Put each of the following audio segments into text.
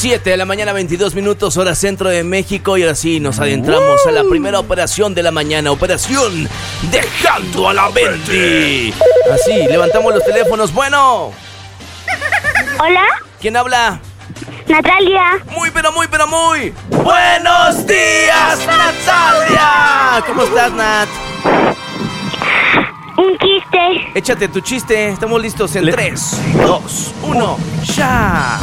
7 de la mañana, 22 minutos, hora centro de México. Y ahora sí, nos adentramos a la primera operación de la mañana. Operación Dejando a la Bendy. Así, levantamos los teléfonos. Bueno. Hola. ¿Quién habla? Natalia. Muy. ¡Buenos días, Natalia! ¿Cómo estás, Nat? Un chiste. Échate tu chiste. Estamos listos en 3, 2, 1, ¡ya!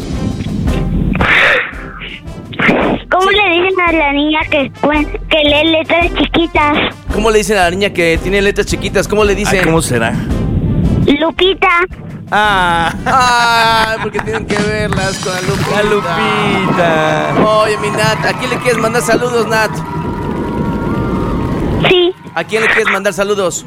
¿Cómo le dicen a la niña que lee letras chiquitas? ¿Cómo le dicen a la niña que tiene letras chiquitas? ¿Cómo le dicen? ¿Cómo será? Lupita. Porque tienen que verlas con la Lupita. La Lupita. Oye, mi Nat, ¿a quién le quieres mandar saludos, Nat? Sí. ¿A quién le quieres mandar saludos?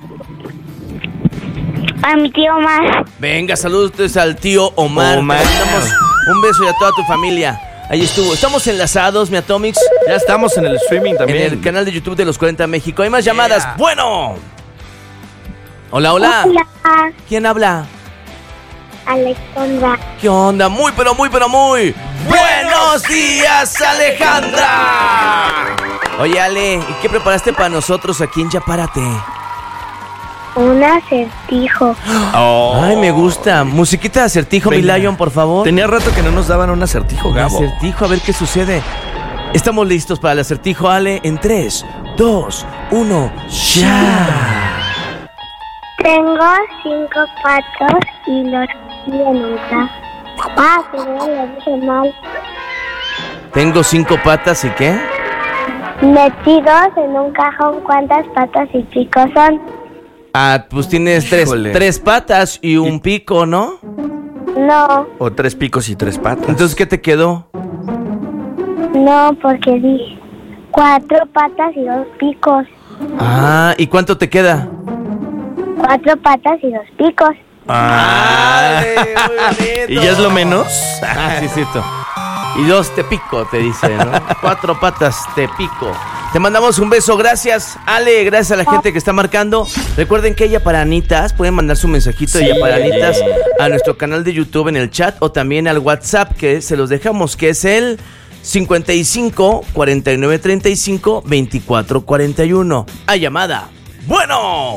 A mi tío Omar. Venga, saludos al tío Omar. Te mandamos un beso y a toda tu familia. Ahí estuvo. Estamos enlazados, mi Atomics. Ya estamos en el streaming también. En el canal de YouTube de Los 40 México. Hay más llamadas. Bueno. Hola. Hola. ¿Quién habla? Alejandra. ¿Qué onda? Muy. ¡Buenos días, Alejandra! Oye, Ale, ¿y qué preparaste para nosotros aquí en Yapárate? Un acertijo. Ay, me gusta. Musiquita de acertijo, Venga. mi Lion, por favor. Tenía rato que no nos daban un acertijo, Un Gabo. acertijo, a ver qué sucede. Estamos listos para el acertijo, Ale, en 3, 2, 1, ¡ya! Tengo 5 patos y los quiero nunca. Pero lo dije mal. Tengo 5 patas, ¿y qué? Metidos en un cajón, ¿cuántas patas y picos son? Pues tienes Híjole. tres patas y un pico, ¿no? No, O 3 picos y 3 patas. Entonces, ¿qué te quedó? no, porque dije 4 patas y 2 picos. ¿Y cuánto te queda? 4 patas y 2 picos. ¡Ay, muy bonito! ¿Y ya es lo menos? Sí, cierto. Y 2 te pico, te dice, ¿no? 4 patas te pico. Te mandamos un beso, gracias, Ale, gracias a la gente que está marcando. Recuerden que Yaparanitas pueden mandar su mensajito de Yaparanitas a nuestro canal de YouTube en el chat o también al WhatsApp, que se los dejamos, que es el 55 49 35 24 41. A llamada. Bueno,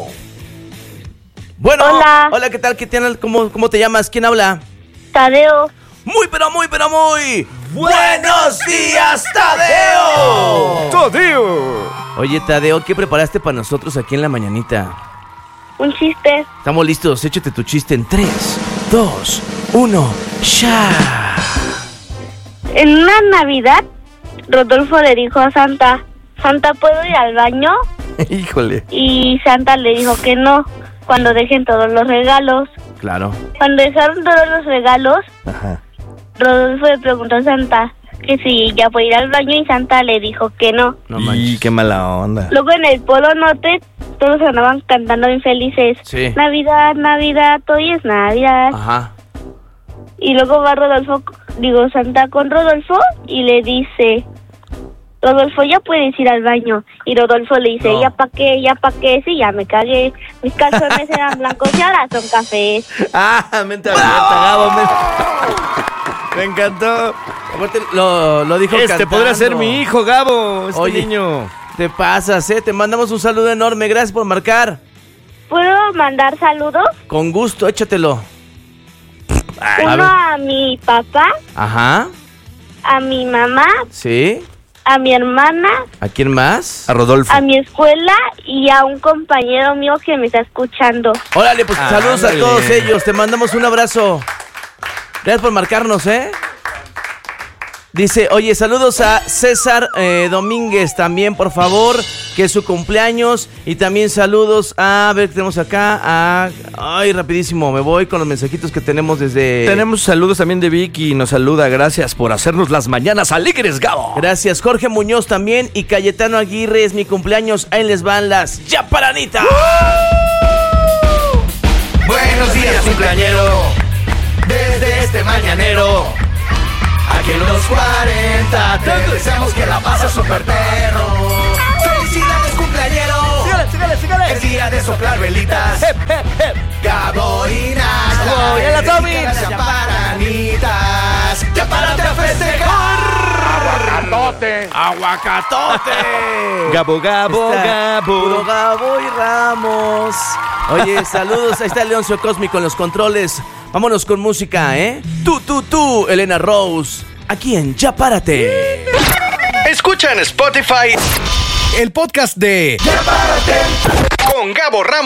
Hola. Hola, ¿qué tal? ¿Cómo te llamas? ¿Quién habla? Tadeo. Muy. ¡Buenos días, Tadeo! ¡Tadeo! Oye, Tadeo, ¿qué preparaste para nosotros aquí en la mañanita? Un chiste. Estamos listos, échate tu chiste en 3, 2, 1, ¡ya! En una Navidad, Rodolfo le dijo a Santa, Santa, ¿puedo ir al baño? Híjole. Y Santa le dijo que no, cuando dejen todos los regalos. Claro. Cuando dejaron todos los regalos, Ajá. Rodolfo le preguntó a Santa que si ya puede ir al baño y Santa le dijo que no. No Y manches. qué mala onda. Luego en el Polo Norte todos andaban cantando bien felices. Sí. Navidad, Navidad, hoy es Navidad. Ajá. Y luego va Santa con Rodolfo y le dice, Rodolfo, ya puedes ir al baño. Y Rodolfo le dice, No. ¿ya pa' qué? Sí, ya me cagué. Mis calzones eran blancos y ahora son cafés. Mente abierta, Gabo. Me encantó. Aparte, lo dijo cantando. Podría ser mi hijo, Gabo. Oye. Niño. Te pasas, te mandamos un saludo enorme, gracias por marcar. ¿Puedo mandar saludos? Con gusto, échatelo. A Uno ver. a mi papá, Ajá, a mi mamá, sí. a mi hermana, ¿A quién más? A Rodolfo. a mi escuela y a un compañero mío que me está escuchando. Órale, pues saludos Ándale. a todos ellos, te mandamos un abrazo. Gracias por marcarnos, Dice, oye, saludos a César Domínguez también, por favor, que es su cumpleaños. Y también saludos a ver, ¿qué tenemos acá? Ay, rapidísimo, me voy con los mensajitos que tenemos desde... Tenemos saludos también de Vicky. Nos saluda. Gracias por hacernos las mañanas alegres, Gabo. Gracias, Jorge Muñoz también. Y Cayetano Aguirre, es mi cumpleaños. Ahí les van las Yaparanitas. Buenos días, cumpleañero. Desde este mañanero, aquí en los 40 te deseamos que la pases súper perro. ¡Felicidades, cumpleañero! Sígale. Es día de soplar velitas. Gabo y Nata. Gabo, y a la Tommy. Dedican las Yaparanitas. Yapárate a festejar. ¡Aguacatote! Gabo, Gabo, Está puro Gabo. Gabo y Ramos. Oye, saludos. Ahí está el Leoncio Cósmico en los controles. Vámonos con música, ¿eh? Tú, Elena Rose. Aquí en Ya Párate. Escucha en Spotify el podcast de Ya párate. Con Gabo Ramos.